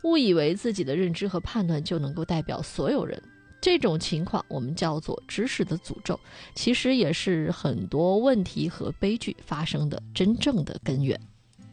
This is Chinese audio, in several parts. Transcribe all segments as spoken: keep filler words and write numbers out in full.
误以为自己的认知和判断就能够代表所有人。这种情况我们叫做知识的诅咒，其实也是很多问题和悲剧发生的真正的根源。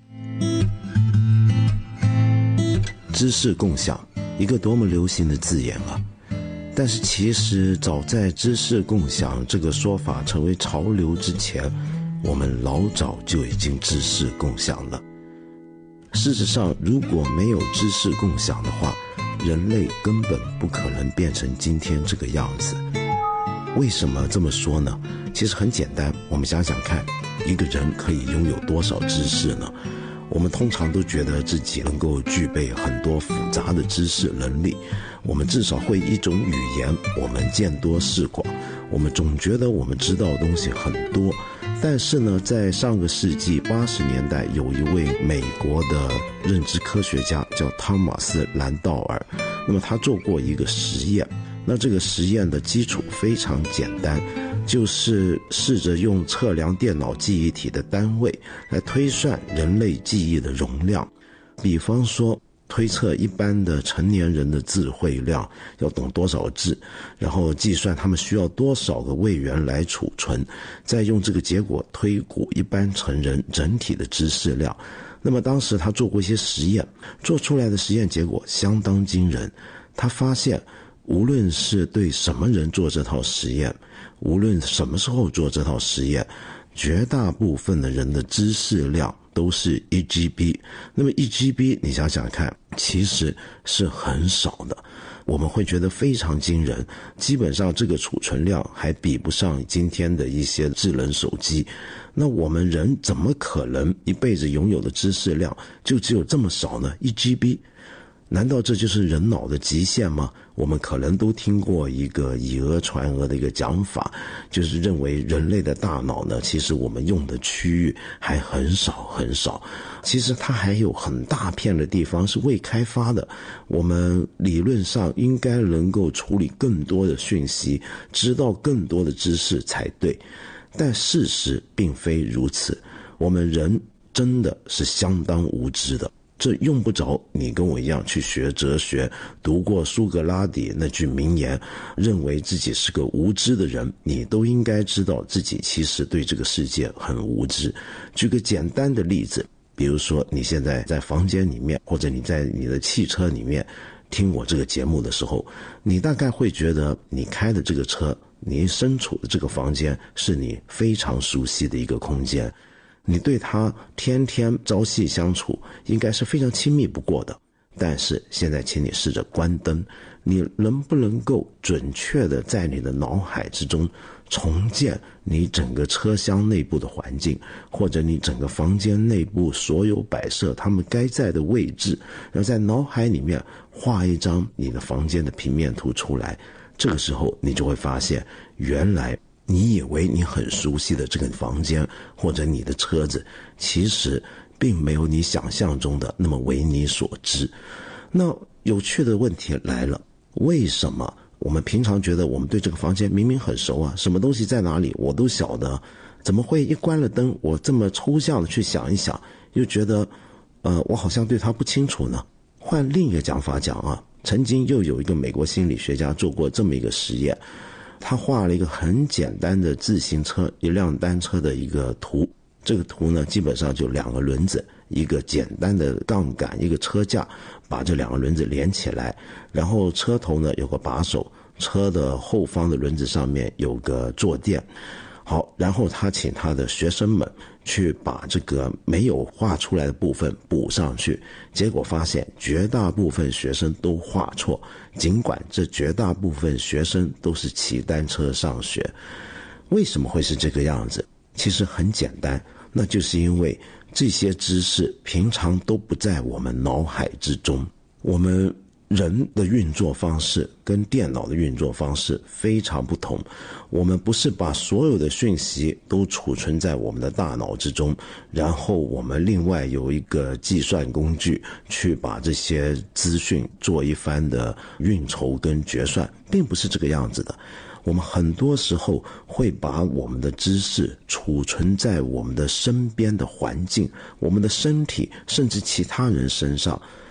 知识共享，一个多么流行的字眼啊！但是其实早在知识共享这个说法成为潮流之前，我们老早就已经知识共享了。事实上，如果没有知识共享的话，人类根本不可能变成今天这个样子。为什么这么说呢？其实很简单，我们想想看，一个人可以拥有多少知识呢？我们通常都觉得自己能够具备很多复杂的知识能力，我们至少会一种语言，我们见多识广，我们总觉得我们知道的东西很多。但是呢，在上个世纪八十年代，有一位美国的认知科学家叫汤马斯·兰道尔，那么他做过一个实验，那这个实验的基础非常简单，就是试着用测量电脑记忆体的单位来推算人类记忆的容量。比方说推测一般的成年人的智慧量要懂多少字，然后计算他们需要多少个位元来储存，再用这个结果推估一般成人整体的知识量。那么当时他做过一些实验，做出来的实验结果相当惊人。他发现无论是对什么人做这套实验，无论什么时候做这套实验，绝大部分的人的知识量都是 一 G B。 那么 一 G B 你想想看，其实是很少的，我们会觉得非常惊人，基本上这个储存量还比不上今天的一些智能手机。那我们人怎么可能一辈子拥有的知识量就只有这么少呢？ 一 G B，难道这就是人脑的极限吗？我们可能都听过一个以讹传讹的一个讲法，就是认为人类的大脑呢，其实我们用的区域还很少很少，其实它还有很大片的地方是未开发的，我们理论上应该能够处理更多的讯息，知道更多的知识才对。但事实并非如此，我们人真的是相当无知的。这用不着你跟我一样去学哲学，读过苏格拉底那句名言，认为自己是个无知的人，你都应该知道自己其实对这个世界很无知。举个简单的例子，比如说你现在在房间里面，或者你在你的汽车里面听我这个节目的时候，你大概会觉得你开的这个车，你身处的这个房间是你非常熟悉的一个空间，你对他天天朝夕相处，应该是非常亲密不过的。但是现在请你试着关灯，你能不能够准确的在你的脑海之中重建你整个车厢内部的环境，或者你整个房间内部所有摆设他们该在的位置，然后在脑海里面画一张你的房间的平面图出来。这个时候你就会发现，原来你以为你很熟悉的这个房间或者你的车子，其实并没有你想象中的那么为你所知。那有趣的问题来了，为什么我们平常觉得我们对这个房间明明很熟啊，什么东西在哪里我都晓得，怎么会一关了灯，我这么抽象的去想一想，又觉得呃，我好像对它不清楚呢？换另一个讲法讲啊，曾经又有一个美国心理学家做过这么一个实验，他画了一个很简单的自行车，一辆单车的一个图。这个图呢，基本上就两个轮子，一个简单的杠杆，一个车架，把这两个轮子连起来，然后车头呢有个把手，车的后方的轮子上面有个坐垫。好，然后他请他的学生们去把这个没有画出来的部分补上去，结果发现绝大部分学生都画错，尽管这绝大部分学生都是骑单车上学。为什么会是这个样子？其实很简单，那就是因为这些知识平常都不在我们脑海之中。我们人的运作方式跟电脑的运作方式非常不同，我们不是把所有的讯息都储存在我们的大脑之中，然后我们另外有一个计算工具去把这些资讯做一番的运筹跟决算，并不是这个样子的。我们很多时候会把我们的知识储存在我们的身边的环境，我们的身体，甚至其他人身上。